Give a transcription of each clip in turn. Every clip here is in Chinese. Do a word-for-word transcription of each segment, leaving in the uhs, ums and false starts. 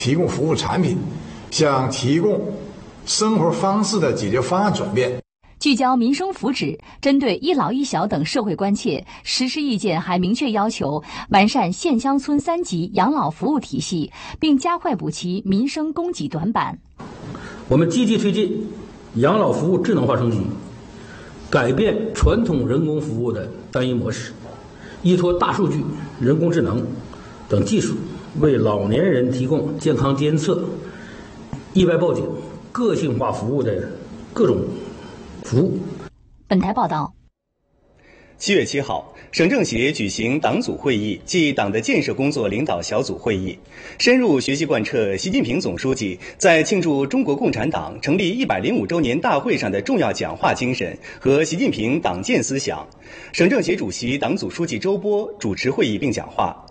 提供服务产品，向提供生活方式的解决方案转变。 聚焦民生福祉，针对一老一小等社会关切，实施意见还明确要求完善县乡村三级养老服务体系，并加快补齐民生供给短板。 我们积极推进养老服务智能化升级，改变传统人工服务的单一模式，依托大数据、人工智能等技术，为老年人提供健康监测、意外报警、个性化服务的各种服务。 本台报道。 七月七号，省政协举行党组会议暨党的建设工作领导小组会议，深入学习贯彻习近平总书记在庆祝中国共产党成立一百零五周年大会上的重要讲话精神和习近平党建思想。省政协主席、党组书记周波主持会议并讲话。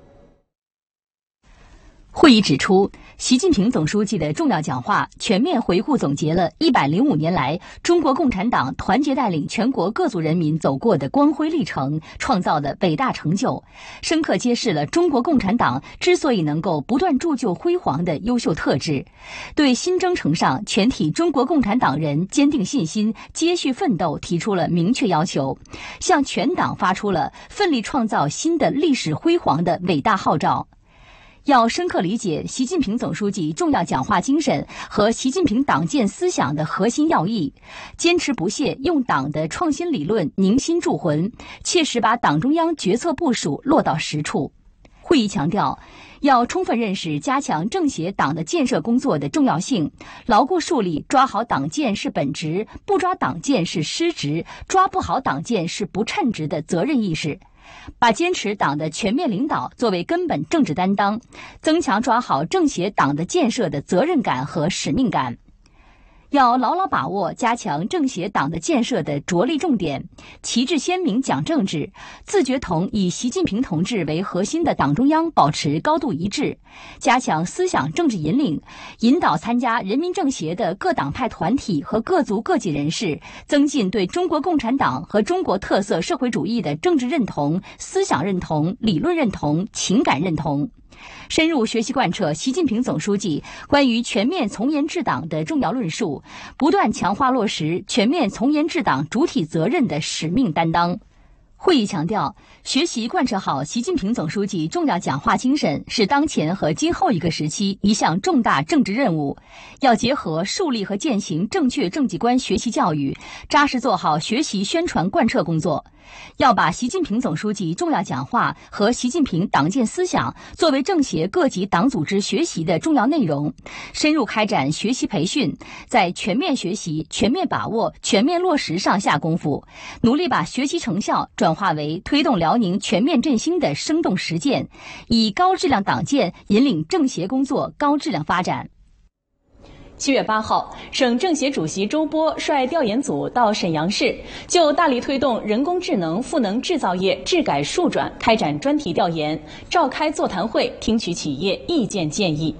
会议指出，习近平总书记的重要讲话全面回顾总结了一百零五年来中国共产党团结带领全国各族人民走过的光辉历程，创造的伟大成就，深刻揭示了中国共产党之所以能够不断铸就辉煌的优秀特质，对新征程上全体中国共产党人坚定信心、接续奋斗提出了明确要求，向全党发出了奋力创造新的历史辉煌的伟大号召。要深刻理解习近平总书记重要讲话精神和习近平党建思想的核心要义，坚持不懈用党的创新理论凝心铸魂，切实把党中央决策部署落到实处。会议强调，要充分认识加强政协党的建设工作的重要性，牢固树立抓好党建是本职，不抓党建是失职，抓不好党建是不称职的责任意识，把坚持党的全面领导作为根本政治担当，增强抓好政协党的建设的责任感和使命感。要牢牢把握加强政协党的建设的着力重点，旗帜鲜明讲政治，自觉同以习近平同志为核心的党中央保持高度一致，加强思想政治引领，引导参加人民政协的各党派团体和各族各界人士，增进对中国共产党和中国特色社会主义的政治认同、思想认同、理论认同、情感认同。深入学习贯彻习近平总书记关于全面从严治党的重要论述，不断强化落实全面从严治党主体责任的使命担当。会议强调，学习贯彻好习近平总书记重要讲话精神是当前和今后一个时期一项重大政治任务，要结合树立和践行正确政绩观学习教育，扎实做好学习宣传贯彻工作。要把习近平总书记重要讲话和习近平党建思想作为政协各级党组织学习的重要内容，深入开展学习培训，在全面学习、全面把握、全面落实上下功夫，努力把学习成效转化为推动辽宁全面振兴的生动实践，以高质量党建引领政协工作高质量发展。七月八号，省政协主席周波率调研组到沈阳市，就大力推动人工智能赋能制造业治改数转开展专题调研，召开座谈会，听取企业意见建议。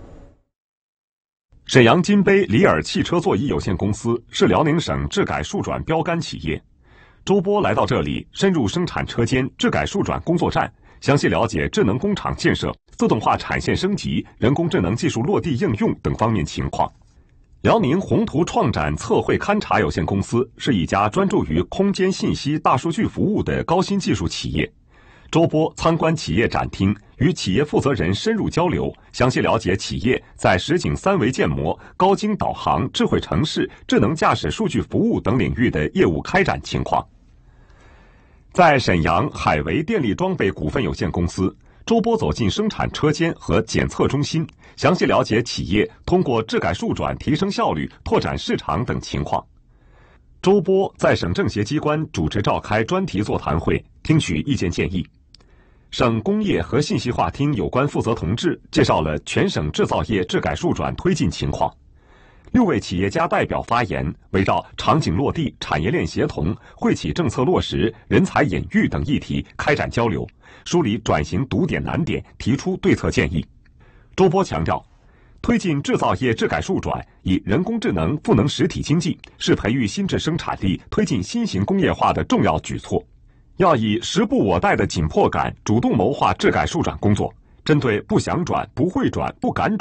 沈阳金杯里尔汽车座椅有限公司是辽宁省治改数转标杆企业。周波来到这里，深入生产车间治改数转工作站，详细了解智能工厂建设、自动化产线升级、人工智能技术落地应用等方面情况。辽宁宏图创展测绘勘察有限公司是一家专注于空间信息大数据服务的高新技术企业。周波参观企业展厅，与企业负责人深入交流，详细了解企业在实景三维建模、高精导航、智慧城市、智能驾驶数据服务等领域的业务开展情况。在沈阳海维电力装备股份有限公司，周波走进生产车间和检测中心，详细了解企业通过治改数转提升效率、拓展市场等情况。周波在省政协机关主持召开专题座谈会，听取意见建议。省工业和信息化厅有关负责同志介绍了全省制造业治改数转推进情况。六位企业家代表发言，围绕场景落地、产业链协同、惠企政策落实、人才引育等议题开展交流，梳理转型堵点难点，提出对策建议。周波强调，推进制造业治改数转，以人工智能赋能实体经济，是培育新质生产力、推进新型工业化的重要举措。要以时不我待的紧迫感，主动谋划治改数转工作，针对不想转、不会转、不敢转